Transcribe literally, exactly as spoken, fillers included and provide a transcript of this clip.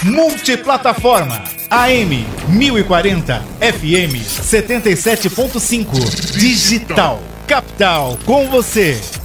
Multiplataforma A M mil e quarenta, F M setenta e sete ponto cinco. Digital Capital, com você.